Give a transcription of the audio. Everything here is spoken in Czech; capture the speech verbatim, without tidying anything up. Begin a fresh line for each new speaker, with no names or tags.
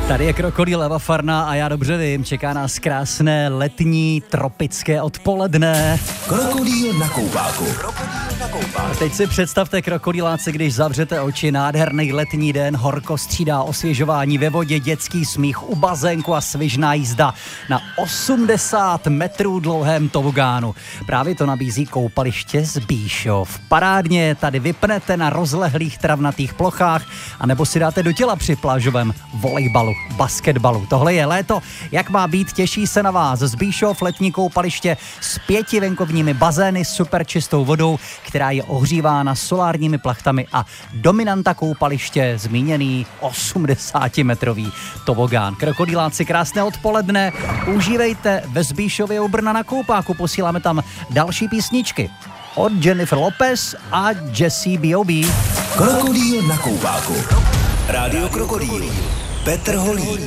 Tady je Krokodýl, Eva Farná a já dobře vím, čeká nás krásné letní tropické odpoledne.
Krokodýl na koupáku.
A teď si představte, krokodýláci, když zavřete oči, nádherný letní den, horko střídá osvěžování ve vodě, dětský smích u bazénku a svižná jízda na osmdesát metrů dlouhém tobogánu. Právě to nabízí koupaliště Zbíšov. Parádně tady vypnete na rozlehlých travnatých plochách anebo si dáte do těla při plážovém volejbalu, basketbalu. Tohle je léto, jak má být, těší se na vás Zbíšov, letní koupaliště s pěti venkovními bazény, super čistou vodou, která je ohřívána solárními plachtami a dominanta koupaliště zmíněný osmdesátimetrový tobogán. Krokodýláci, krásné odpoledne, užívejte ve Zbíšově u Brna na koupáku, posíláme tam další písničky od Jennifer Lopez a Jessie B O B
Krokodýl na koupáku. Rádio Krokodýl. Petr Holík.